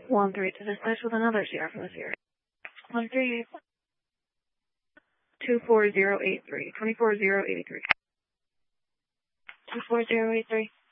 1-3 to dispatch with another Sierra from the Sierra. 1-3. 24083. 24083. 24083.